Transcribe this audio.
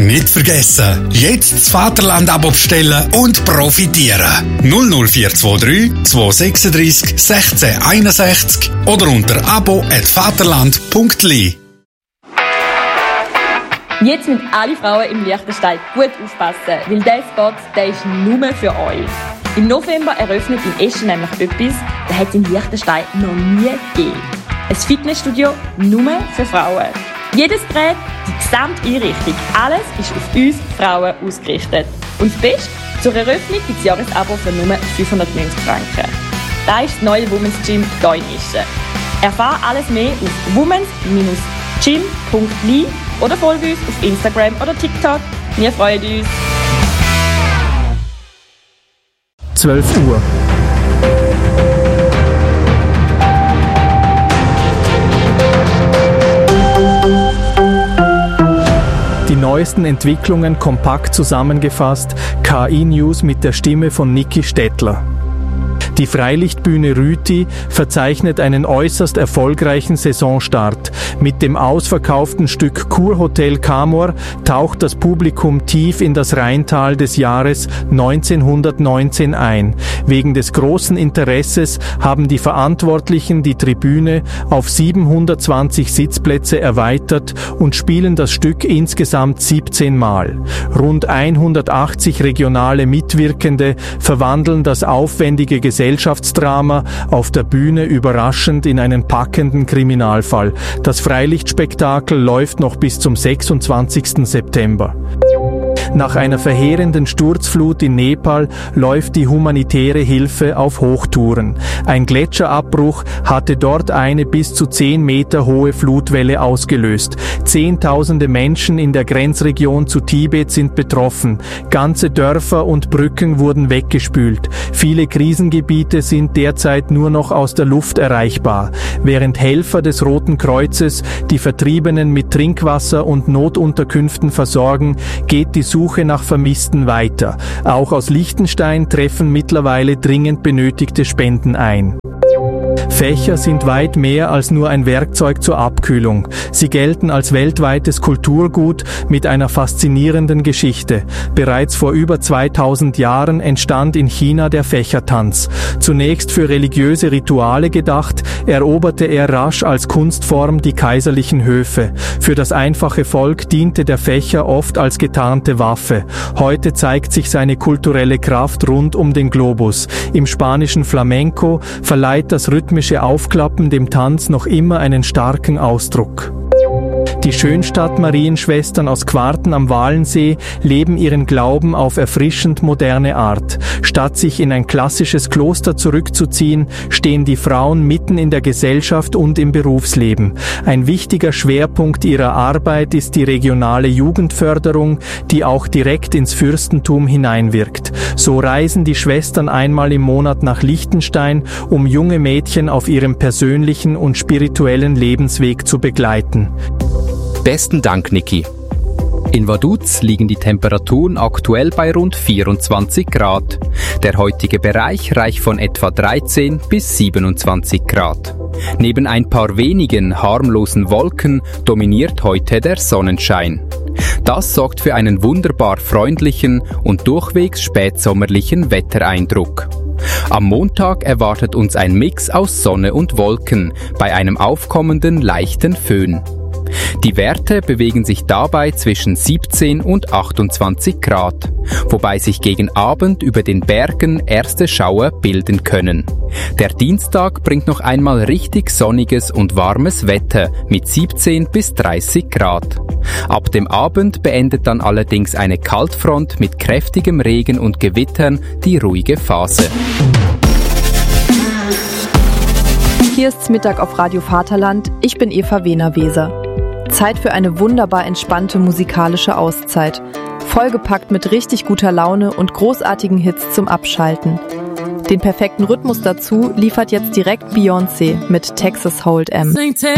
Nicht vergessen, jetzt das Vaterland-Abo bestellen und profitieren. 00423 236 1661 oder unter abo@vaterland.li. Jetzt müssen alle Frauen im Liechtenstein gut aufpassen, weil dieser Spot, der ist nur für euch. Im November eröffnet in Eschen nämlich etwas, das hat es in Liechtenstein noch nie gegeben. Ein Fitnessstudio nur für Frauen. Jedes Gerät, die gesamte Einrichtung, alles ist auf uns Frauen ausgerichtet. Und das Beste, zur Eröffnung gibt es Jahresabo für nur 590 Franken. Das ist das neue Women's Gym hier in Eschen. Erfahre alles mehr auf womens-gym.li oder folge uns auf Instagram oder TikTok. Wir freuen uns. 12 Uhr. Die neuesten Entwicklungen kompakt zusammengefasst, KI-News mit der Stimme von Niki Stettler. Die Freilichtbühne Rüti verzeichnet einen äußerst erfolgreichen Saisonstart. Mit dem ausverkauften Stück Kurhotel Camor taucht das Publikum tief in das Rheintal des Jahres 1919 ein. Wegen des großen Interesses haben die Verantwortlichen die Tribüne auf 720 Sitzplätze erweitert und spielen das Stück insgesamt 17 Mal. Rund 180 regionale Mitwirkende verwandeln das aufwendige Gesellschaftsdrama auf der Bühne überraschend in einen packenden Kriminalfall. Das Freilichtspektakel läuft noch bis zum 26. September. Nach einer verheerenden Sturzflut in Nepal läuft die humanitäre Hilfe auf Hochtouren. Ein Gletscherabbruch hatte dort eine bis zu 10 Meter hohe Flutwelle ausgelöst. Zehntausende Menschen in der Grenzregion zu Tibet sind betroffen. Ganze Dörfer und Brücken wurden weggespült. Viele Krisengebiete sind derzeit nur noch aus der Luft erreichbar. Während Helfer des Roten Kreuzes die Vertriebenen mit Trinkwasser und Notunterkünften versorgen, geht die Suche nach Vermissten weiter. Auch aus Liechtenstein treffen mittlerweile dringend benötigte Spenden ein. Fächer sind weit mehr als nur ein Werkzeug zur Abkühlung. Sie gelten als weltweites Kulturgut mit einer faszinierenden Geschichte. Bereits vor über 2000 Jahren entstand in China der Fächertanz. Zunächst für religiöse Rituale gedacht, eroberte er rasch als Kunstform die kaiserlichen Höfe. Für das einfache Volk diente der Fächer oft als getarnte Waffe. Heute zeigt sich seine kulturelle Kraft rund um den Globus. Im spanischen Flamenco verleiht das rhythmische Aufklappen dem Tanz noch immer einen starken Ausdruck. Die Schönstatt-Marienschwestern aus Quarten am Walensee leben ihren Glauben auf erfrischend moderne Art. Statt sich in ein klassisches Kloster zurückzuziehen, stehen die Frauen mitten in der Gesellschaft und im Berufsleben. Ein wichtiger Schwerpunkt ihrer Arbeit ist die regionale Jugendförderung, die auch direkt ins Fürstentum hineinwirkt. So reisen die Schwestern einmal im Monat nach Liechtenstein, um junge Mädchen auf ihrem persönlichen und spirituellen Lebensweg zu begleiten. Besten Dank, Niki. In Vaduz liegen die Temperaturen aktuell bei rund 24 Grad. Der heutige Bereich reicht von etwa 13 bis 27 Grad. Neben ein paar wenigen harmlosen Wolken dominiert heute der Sonnenschein. Das sorgt für einen wunderbar freundlichen und durchwegs spätsommerlichen Wettereindruck. Am Montag erwartet uns ein Mix aus Sonne und Wolken bei einem aufkommenden leichten Föhn. Die Werte bewegen sich dabei zwischen 17 und 28 Grad, wobei sich gegen Abend über den Bergen erste Schauer bilden können. Der Dienstag bringt noch einmal richtig sonniges und warmes Wetter mit 17 bis 30 Grad. Ab dem Abend beendet dann allerdings eine Kaltfront mit kräftigem Regen und Gewittern die ruhige Phase. Hier ist's Mittag auf Radio Vaterland. Ich bin Eva Wehner-Weser. Zeit für eine wunderbar entspannte musikalische Auszeit. Vollgepackt mit richtig guter Laune und großartigen Hits zum Abschalten. Den perfekten Rhythmus dazu liefert jetzt direkt Beyoncé mit Texas Hold'em.